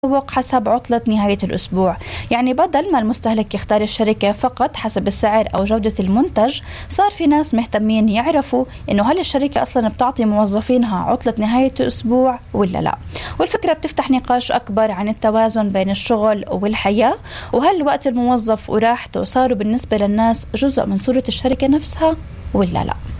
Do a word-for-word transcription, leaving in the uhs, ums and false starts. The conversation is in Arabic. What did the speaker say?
تسوق حسب عطلة نهاية الأسبوع. يعني بدل ما المستهلك يختار الشركة فقط حسب السعر أو جودة المنتج، صار في ناس مهتمين يعرفوا إنه هل الشركة أصلا بتعطي موظفينها عطلة نهاية الأسبوع ولا لا. والفكرة بتفتح نقاش أكبر عن التوازن بين الشغل والحياة، وهل وقت الموظف وراحته صاروا بالنسبة للناس جزء من صورة الشركة نفسها ولا لا.